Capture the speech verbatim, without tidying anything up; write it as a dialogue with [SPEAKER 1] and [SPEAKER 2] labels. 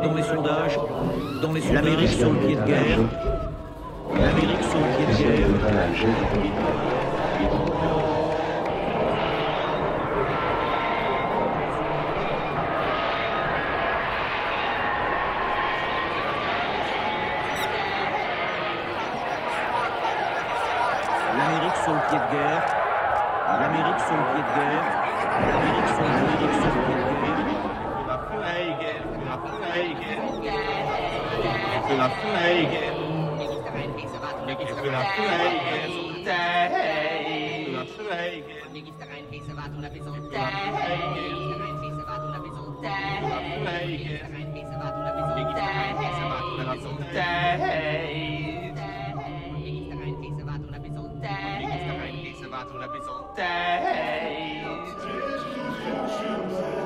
[SPEAKER 1] dans les sondages, dans les sondages, l'Amérique sur le pied de guerre, l'Amérique sur le pied de guerre. L'Amérique sur le pied de guerre, l'Amérique sur le pied de guerre, l'Amérique sur le pied de guerre.
[SPEAKER 2] Day.